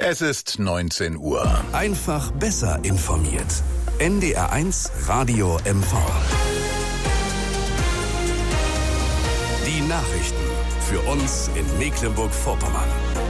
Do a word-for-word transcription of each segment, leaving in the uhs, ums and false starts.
Es ist neunzehn Uhr. Einfach besser informiert. N D R eins Radio M V. Die Nachrichten für uns in Mecklenburg-Vorpommern.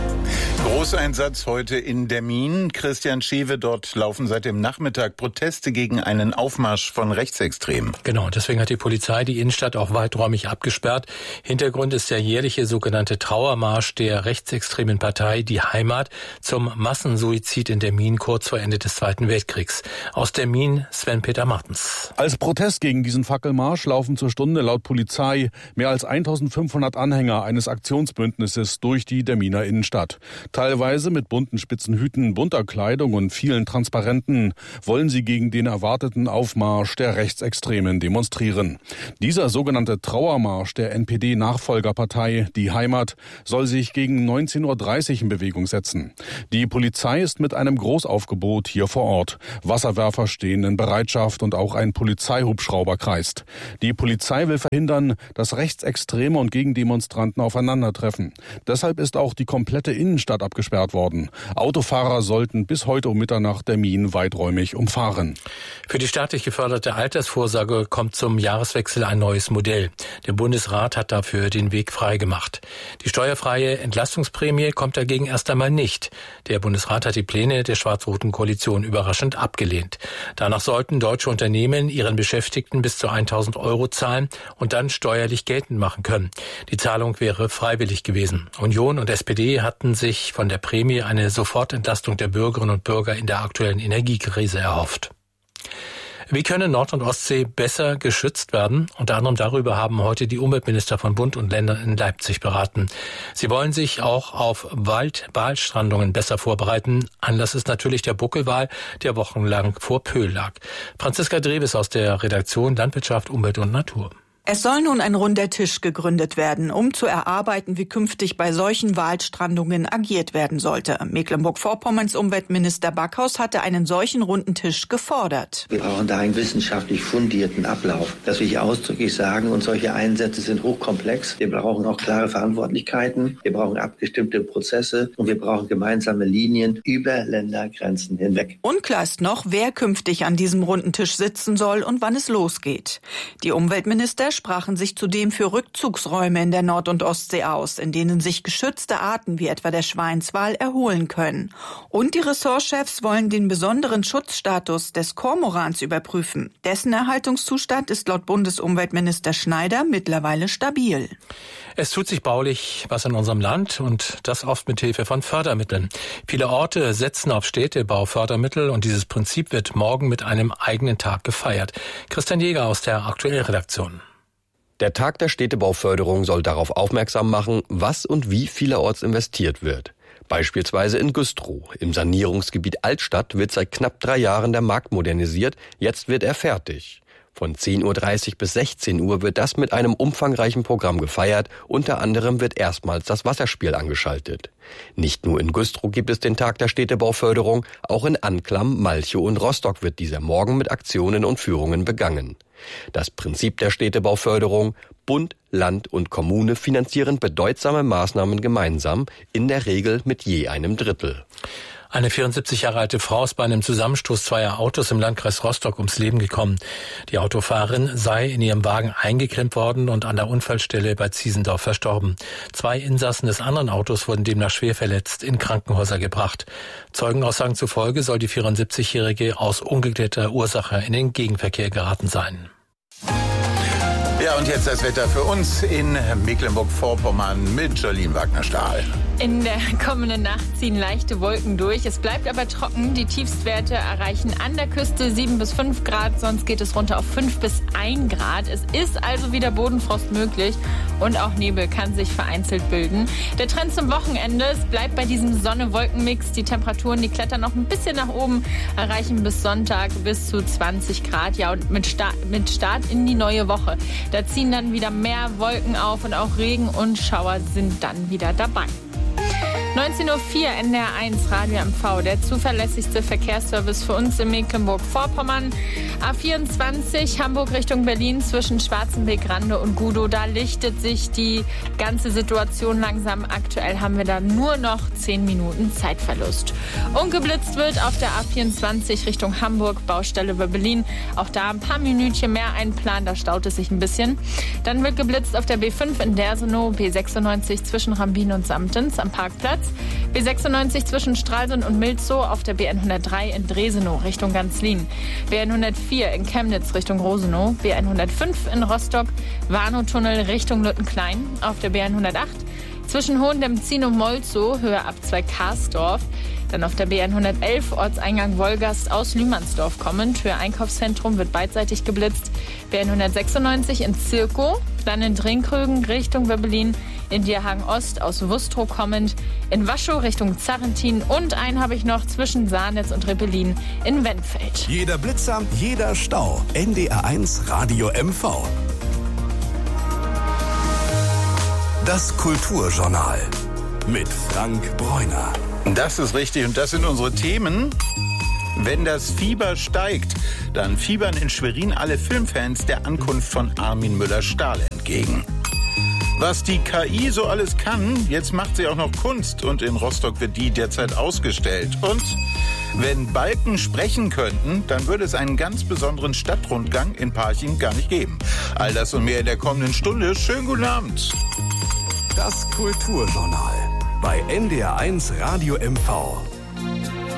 Großeinsatz heute in Demmin. Christian Schewe, dort laufen seit dem Nachmittag Proteste gegen einen Aufmarsch von Rechtsextremen. Genau, deswegen hat die Polizei die Innenstadt auch weiträumig abgesperrt. Hintergrund ist der jährliche sogenannte Trauermarsch der rechtsextremen Partei Die Heimat zum Massensuizid in Demmin kurz vor Ende des Zweiten Weltkriegs. Aus Demmin Sven-Peter Martens. Als Protest gegen diesen Fackelmarsch laufen zur Stunde laut Polizei mehr als eintausendfünfhundert Anhänger eines Aktionsbündnisses durch die Deminer Innenstadt. Teilweise mit bunten Spitzenhüten, bunter Kleidung und vielen Transparenten wollen sie gegen den erwarteten Aufmarsch der Rechtsextremen demonstrieren. Dieser sogenannte Trauermarsch der N P D-Nachfolgerpartei Die Heimat soll sich gegen neunzehn Uhr dreißig in Bewegung setzen. Die Polizei ist mit einem Großaufgebot hier vor Ort. Wasserwerfer stehen in Bereitschaft und auch ein Polizeihubschrauber kreist. Die Polizei will verhindern, dass Rechtsextreme und Gegendemonstranten aufeinandertreffen. Deshalb ist auch die komplette Innenstadt abgesperrt worden. Autofahrer sollten bis heute um Mitternacht Demmin weiträumig umfahren. Für die staatlich geförderte Altersvorsorge kommt zum Jahreswechsel ein neues Modell. Der Bundesrat hat dafür den Weg freigemacht. Die steuerfreie Entlastungsprämie kommt dagegen erst einmal nicht. Der Bundesrat hat die Pläne der schwarz-roten Koalition überraschend abgelehnt. Danach sollten deutsche Unternehmen ihren Beschäftigten bis zu tausend Euro zahlen und dann steuerlich geltend machen können. Die Zahlung wäre freiwillig gewesen. Union und S P D hatten sich von der Prämie eine Sofortentlastung der Bürgerinnen und Bürger in der aktuellen Energiekrise erhofft. Wie können Nord- und Ostsee besser geschützt werden? Unter anderem darüber haben heute die Umweltminister von Bund und Ländern in Leipzig beraten. Sie wollen sich auch auf Wald-Walstrandungen besser vorbereiten. Anlass ist natürlich der Buckelwal, der wochenlang vor Pöhl lag. Franziska Dreves aus der Redaktion Landwirtschaft, Umwelt und Natur. Es soll nun ein runder Tisch gegründet werden, um zu erarbeiten, wie künftig bei solchen Walstrandungen agiert werden sollte. Mecklenburg-Vorpommerns Umweltminister Backhaus hatte einen solchen runden Tisch gefordert. Wir brauchen da einen wissenschaftlich fundierten Ablauf. Das will ich ausdrücklich sagen. Und solche Einsätze sind hochkomplex. Wir brauchen auch klare Verantwortlichkeiten. Wir brauchen abgestimmte Prozesse. Und wir brauchen gemeinsame Linien über Ländergrenzen hinweg. Unklar ist noch, wer künftig an diesem runden Tisch sitzen soll und wann es losgeht. Die Umweltminister sprachen sich zudem für Rückzugsräume in der Nord- und Ostsee aus, in denen sich geschützte Arten wie etwa der Schweinswal erholen können. Und die Ressortchefs wollen den besonderen Schutzstatus des Kormorans überprüfen. Dessen Erhaltungszustand ist laut Bundesumweltminister Schneider mittlerweile stabil. Es tut sich baulich was in unserem Land und das oft mit Hilfe von Fördermitteln. Viele Orte setzen auf Städtebaufördermittel und dieses Prinzip wird morgen mit einem eigenen Tag gefeiert. Christian Jäger aus der aktuellen Redaktion. Der Tag der Städtebauförderung soll darauf aufmerksam machen, was und wie vielerorts investiert wird. Beispielsweise in Güstrow. Im Sanierungsgebiet Altstadt wird seit knapp drei Jahren der Markt modernisiert. Jetzt wird er fertig. Von zehn Uhr dreißig bis sechzehn Uhr wird das mit einem umfangreichen Programm gefeiert. Unter anderem wird erstmals das Wasserspiel angeschaltet. Nicht nur in Güstrow gibt es den Tag der Städtebauförderung, auch in Anklam, Malchow und Rostock wird dieser morgen mit Aktionen und Führungen begangen. Das Prinzip der Städtebauförderung: Bund, Land und Kommune finanzieren bedeutsame Maßnahmen gemeinsam, in der Regel mit je einem Drittel. Eine vierundsiebzig Jahre alte Frau ist bei einem Zusammenstoß zweier Autos im Landkreis Rostock ums Leben gekommen. Die Autofahrerin sei in ihrem Wagen eingeklemmt worden und an der Unfallstelle bei Ziesendorf verstorben. Zwei Insassen des anderen Autos wurden demnach schwer verletzt in Krankenhäuser gebracht. Zeugenaussagen zufolge soll die vierundsiebzigjährige aus ungeklärter Ursache in den Gegenverkehr geraten sein. Ja, und jetzt das Wetter für uns in Mecklenburg-Vorpommern mit Jolene Wagner-Stahl. In der kommenden Nacht ziehen leichte Wolken durch. Es bleibt aber trocken. Die Tiefstwerte erreichen an der Küste sieben bis fünf Grad. Sonst geht es runter auf fünf bis ein Grad. Es ist also wieder Bodenfrost möglich. Und auch Nebel kann sich vereinzelt bilden. Der Trend zum Wochenende, es bleibt bei diesem Sonne-Wolken-Mix. Die Temperaturen, die klettern noch ein bisschen nach oben, erreichen bis Sonntag bis zu zwanzig Grad. Ja, und mit Start, mit Start in die neue Woche. Da ziehen dann wieder mehr Wolken auf und auch Regen und Schauer sind dann wieder dabei. neunzehn Uhr vier N D R eins Radio M V, der zuverlässigste Verkehrsservice für uns in Mecklenburg-Vorpommern. A vierundzwanzig Hamburg Richtung Berlin zwischen Schwarzenbeck, Rande und Gudow. Da lichtet sich die ganze Situation langsam. Aktuell haben wir da nur noch zehn Minuten Zeitverlust. Und geblitzt wird auf der A vierundzwanzig Richtung Hamburg, Baustelle über Berlin. Auch da ein paar Minütchen mehr einplanen, da staut es sich ein bisschen. Dann wird geblitzt auf der B fünf in Dersenow, B sechsundneunzig zwischen Rambin und Samtens am Parkplatz. B sechsundneunzig zwischen Stralsund und Milzow auf der B hundertdrei in Dresenow Richtung Ganzlin. B hundertvier in Chemnitz Richtung Rosenow. B hundertfünf in Rostock, Warnow-Tunnel Richtung Lüttenklein. Auf der B hundertacht zwischen Hohendemzin und Molzow, Höhe ab zwei Karsdorf. Dann auf der B hundertelf Ortseingang Wolgast aus Lühmannsdorf kommend. Höhe Einkaufszentrum wird beidseitig geblitzt. B hundertsechsundneunzig in Zirkow. Dann in Drinkrögen Richtung Wöbbelin. In Dierhagen Ost aus Wustrow kommend. In Waschow Richtung Zarrentin. Und einen habe ich noch zwischen Saarnetz und Rippelin in Wendfeld. Jeder Blitzer, jeder Stau. N D R eins Radio M V. Das Kulturjournal mit Frank Bräuner. Das ist richtig und das sind unsere Themen. Wenn das Fieber steigt, dann fiebern in Schwerin alle Filmfans der Ankunft von Armin Müller-Stahl entgegen. Was die K I so alles kann, jetzt macht sie auch noch Kunst und in Rostock wird die derzeit ausgestellt. Und wenn Balken sprechen könnten, dann würde es einen ganz besonderen Stadtrundgang in Parchim gar nicht geben. All das und mehr in der kommenden Stunde. Schönen guten Abend. Das Kulturjournal bei N D R eins Radio M V.